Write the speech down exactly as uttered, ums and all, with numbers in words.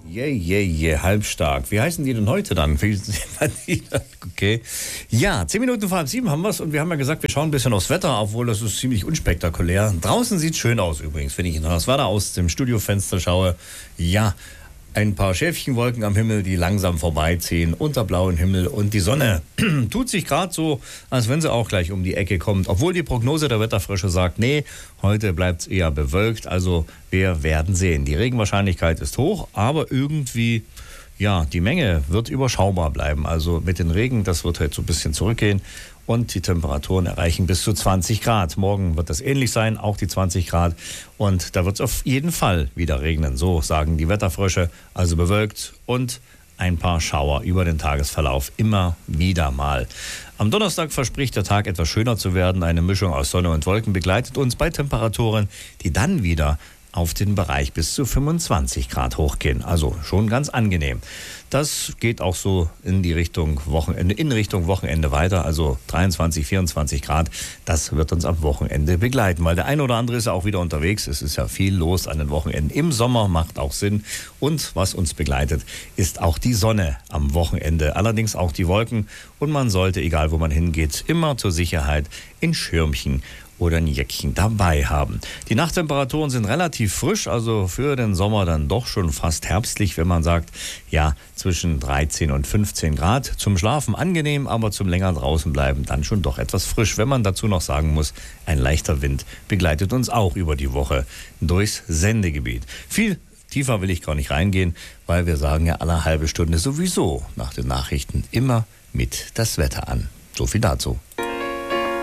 Je, je, je, halbstark. Wie heißen die denn heute dann? Okay. Ja, zehn Minuten vor halb sieben haben wir es und wir haben ja gesagt, wir schauen ein bisschen aufs Wetter, obwohl das ist ziemlich unspektakulär. Draußen sieht es schön aus übrigens, wenn ich das Wetter aus dem Studiofenster schaue. Ja, ein paar Schäfchenwolken am Himmel, die langsam vorbeiziehen, unter blauen Himmel und die Sonne tut sich gerade so, als wenn sie auch gleich um die Ecke kommt. Obwohl die Prognose der Wetterfrösche sagt, nee, heute bleibt es eher bewölkt, also wir werden sehen. Die Regenwahrscheinlichkeit ist hoch, aber irgendwie, ja, die Menge wird überschaubar bleiben. Also mit dem Regen, das wird heute so ein bisschen zurückgehen. Und die Temperaturen erreichen bis zu zwanzig Grad. Morgen wird das ähnlich sein, auch die zwanzig Grad. Und da wird es auf jeden Fall wieder regnen. So sagen die Wetterfrösche. Also bewölkt und ein paar Schauer über den Tagesverlauf immer wieder mal. Am Donnerstag verspricht der Tag etwas schöner zu werden. Eine Mischung aus Sonne und Wolken begleitet uns bei Temperaturen, die dann wieder auf den Bereich bis zu fünfundzwanzig Grad hochgehen. Also schon ganz angenehm. Das geht auch so in die Richtung Wochenende, in Richtung Wochenende weiter. Also dreiundzwanzig, vierundzwanzig Grad. Das wird uns am Wochenende begleiten, weil der ein oder andere ist ja auch wieder unterwegs. Es ist ja viel los an den Wochenenden. Im Sommer macht auch Sinn. Und was uns begleitet, ist auch die Sonne am Wochenende. Allerdings auch die Wolken. Und man sollte, egal wo man hingeht, immer zur Sicherheit in Schirmchen oder ein Jäckchen dabei haben. Die Nachttemperaturen sind relativ frisch, also für den Sommer dann doch schon fast herbstlich, wenn man sagt, ja, zwischen dreizehn und fünfzehn Grad. Zum Schlafen angenehm, aber zum länger draußen bleiben dann schon doch etwas frisch. Wenn man dazu noch sagen muss, ein leichter Wind begleitet uns auch über die Woche durchs Sendegebiet. Viel tiefer will ich gar nicht reingehen, weil wir sagen ja alle halbe Stunde sowieso nach den Nachrichten immer mit das Wetter an. So viel dazu.